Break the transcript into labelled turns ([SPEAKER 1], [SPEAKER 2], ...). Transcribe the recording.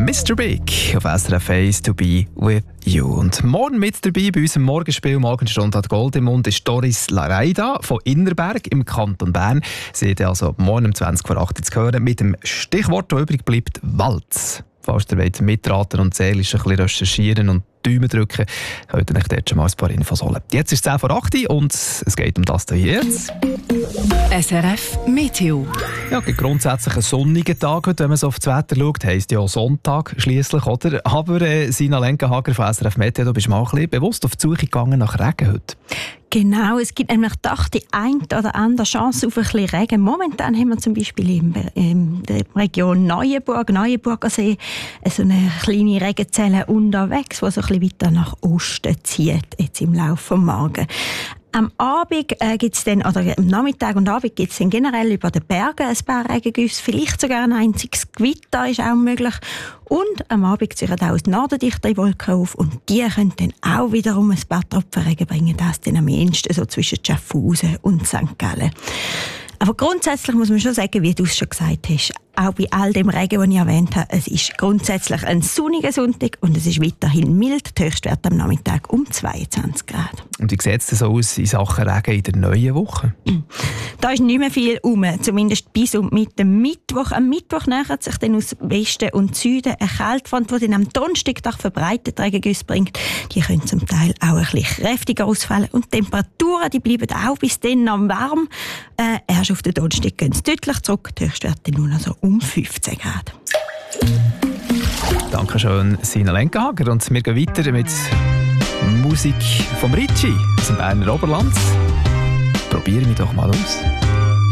[SPEAKER 1] Mr. Big auf SRF 1 «To be with you». Und morgen mit dabei bei unserem Morgenspiel «Morgenstunde hat Gold im Mund» ist Doris Lareida von Innerberg im Kanton Bern. Sie hat also morgen um 20 vor 8 zu hören mit dem Stichwort, das übrig bleibt, Walz. Falls ihr wollt mitraten und seelisch ein bisschen recherchieren und Daumen drücken, könnt ihr euch dort schon mal ein paar Infos holen. Jetzt ist es 10 vor 8 und es geht um das hier jetzt.
[SPEAKER 2] SRF Meteo.
[SPEAKER 1] Ja, grundsätzlich ein sonniger Tag heute, wenn man so auf das Wetter schaut, heisst ja Sonntag schliesslich, oder? Aber Sina Lenkenhager von SRF Meteo, du bist mal ein bisschen bewusst auf die Suche gegangen nach Regen heute.
[SPEAKER 3] Genau, es gibt nämlich doch die eine oder andere Chance auf ein bisschen Regen. Momentan haben wir zum Beispiel in der Region Neuenburger See, so eine kleine Regenzelle unterwegs, die so ein bisschen weiter nach Osten zieht, jetzt im Laufe des Morgens. Am Abend gibt's dann, oder am Nachmittag und Abend gibt es dann generell über den Bergen ein paar Regengüsse, vielleicht sogar ein einziges Gewitter ist auch möglich. Und am Abend ziehen auch aus Norden dichtere Wolken auf und die können dann auch wiederum ein paar Tropfen Regen bringen, das dann am ehesten so zwischen Schaffhausen und St. Gallen. Aber grundsätzlich muss man schon sagen, wie du es schon gesagt hast, auch bei all dem Regen, den ich erwähnt habe, es ist grundsätzlich ein sonniger Sonntag und es ist weiterhin mild. Der Höchstwert am Nachmittag um 22 Grad.
[SPEAKER 1] Und wie sieht es denn so aus in Sachen Regen in der neuen Woche?
[SPEAKER 3] Da ist nicht mehr viel rum, zumindest bis und mit dem Mittwoch. Am Mittwoch nähert sich dann aus Westen und Süden eine Kaltfront, die dann am Donnerstag verbreitet Regengüsse bringt. Die können zum Teil auch ein bisschen kräftiger ausfallen und die Temperaturen die bleiben auch bis dann noch warm. Erst auf den Donnerstag gehen sie deutlich zurück. Der Höchstwert nur noch so um 15 Grad.
[SPEAKER 1] Dankeschön, Sina Lenkenhager. Und wir gehen weiter mit Musik vom Ritchie aus dem Berner Oberland. Probieren wir doch mal aus.